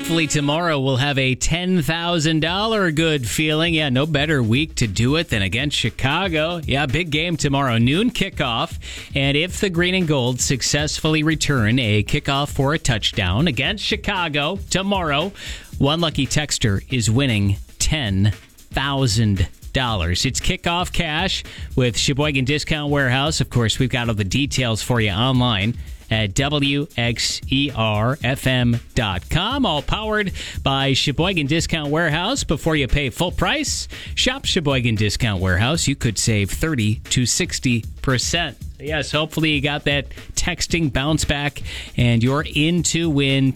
hopefully tomorrow we'll have a $10,000 good feeling. Yeah, no better week to do it than against Chicago. Yeah, big game tomorrow, noon kickoff. And if the Green and Gold successfully return a kickoff for a touchdown against Chicago tomorrow, one lucky texter is winning $10,000. It's kickoff cash with Sheboygan Discount Warehouse. Of course, we've got all the details for you online at WXERFM.com. All powered by Sheboygan Discount Warehouse. Before you pay full price, shop Sheboygan Discount Warehouse. You could save 30 to 60%. Yes, hopefully you got that texting bounce back and you're in to win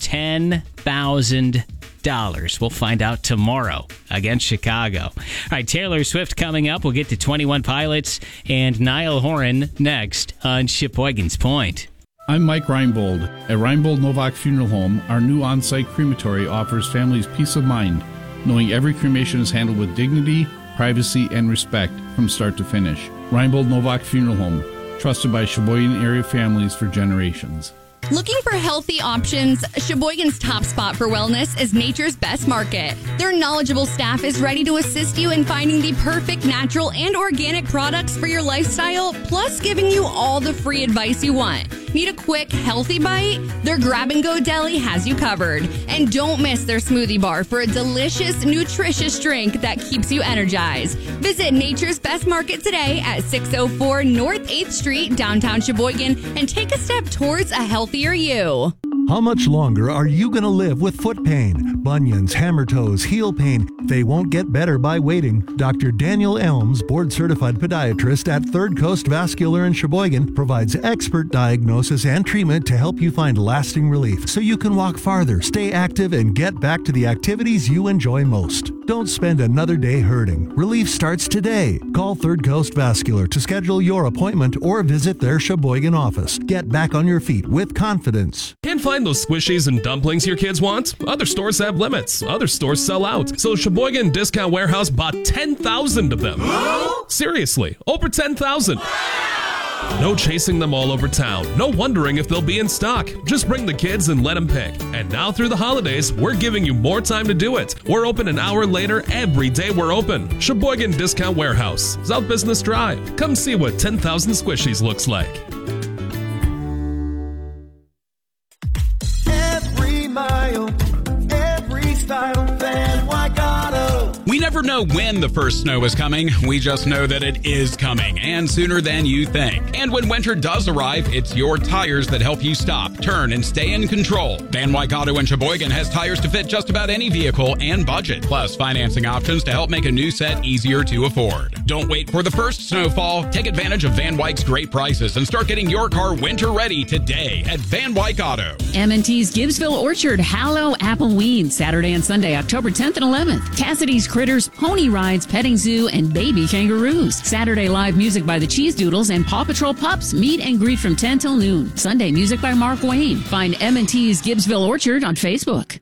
$10,000. We'll find out tomorrow against Chicago. All right, Taylor Swift coming up. We'll get to 21 Pilots and Niall Horan next on Sheboygan's Point. I'm Mike Reinbold. At Reinbold Novak Funeral Home, our new on-site crematory offers families peace of mind, knowing every cremation is handled with dignity, privacy, and respect from start to finish. Reinbold Novak Funeral Home, trusted by Sheboygan area families for generations. Looking for healthy options? Sheboygan's top spot for wellness is Nature's Best Market. Their knowledgeable staff is ready to assist you in finding the perfect natural and organic products for your lifestyle, plus giving you all the free advice you want. Need a quick, healthy bite? Their grab-and-go deli has you covered. And don't miss their smoothie bar for a delicious, nutritious drink that keeps you energized. Visit Nature's Best Market today at 604 North 8th Street, downtown Sheboygan, and take a step towards a healthier you. How much longer are you going to live with foot pain, bunions, hammer toes, heel pain? They won't get better by waiting. Dr. Daniel Elms, board-certified podiatrist at Third Coast Vascular in Sheboygan, provides expert diagnosis and treatment to help you find lasting relief so you can walk farther, stay active, and get back to the activities you enjoy most. Don't spend another day hurting. Relief starts today. Call Third Coast Vascular to schedule your appointment or visit their Sheboygan office. Get back on your feet with confidence. Can't find those squishies and dumplings your kids want? Other stores have limits. Other stores sell out. So Sheboygan Discount Warehouse bought 10,000 of them. Seriously, over 10,000. No chasing them all over town. No wondering if they'll be in stock. Just bring the kids and let them pick. And now through the holidays, we're giving you more time to do it. We're open an hour later every day we're open. Sheboygan Discount Warehouse, South Business Drive. Come see what 10,000 squishies looks like. Every mile, every style, Van Wyck Auto. We never know when the first snow is coming. We just know that it is coming, and sooner than you think. And when winter does arrive, it's your tires that help you stop, turn, and stay in control. Van Wyck Auto in Sheboygan has tires to fit just about any vehicle and budget, plus financing options to help make a new set easier to afford. Don't wait for the first snowfall. Take advantage of Van Wyck's great prices and start getting your car winter ready today at Van Wyck Auto. M&T's Gibbsville Orchard Hallow Appleweed, Saturday and Sunday, October 10th and 11th. Cassidy's Critters, pony rides, petting zoo, and baby kangaroos. Saturday live music by the Cheese Doodles and Paw Patrol Pups. Meet and greet from 10 till noon. Sunday music by Mark Wayne. Find M&T's Gibbsville Orchard on Facebook.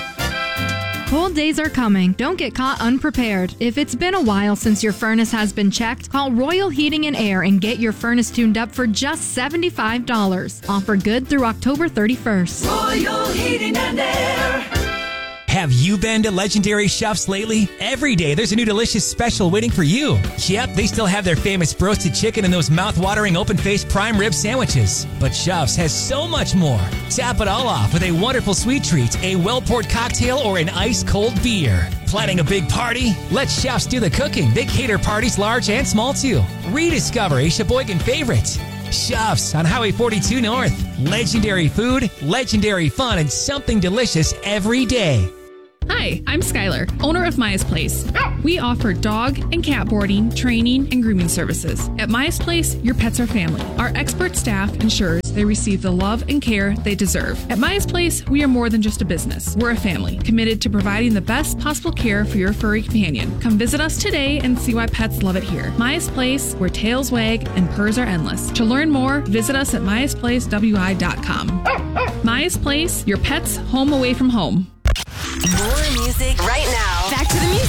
Cold days are coming. Don't get caught unprepared. If it's been a while since your furnace has been checked, call Royal Heating and Air and get your furnace tuned up for just $75. Offer good through October 31st. Royal Heating and Air. Have you been to Legendary Chefs lately? Every day there's a new delicious special waiting for you. Yep, they still have their famous roasted chicken and those mouth-watering open-faced prime rib sandwiches. But Chefs has so much more. Tap it all off with a wonderful sweet treat, a well-poured cocktail, or an ice-cold beer. Planning a big party? Let Chefs do the cooking. They cater parties large and small too. Rediscover a Sheboygan favorite. Chefs on Highway 42 North. Legendary food, legendary fun, and something delicious every day. Hi, I'm Skylar, owner of Maya's Place. We offer dog and cat boarding, training, and grooming services. At Maya's Place, your pets are family. Our expert staff ensures they receive the love and care they deserve. At Maya's Place, we are more than just a business. We're a family, committed to providing the best possible care for your furry companion. Come visit us today and see why pets love it here. Maya's Place, where tails wag and purrs are endless. To learn more, visit us at mayasplacewi.com. Maya's Place, your pet's home away from home. More music right now. Back to the music.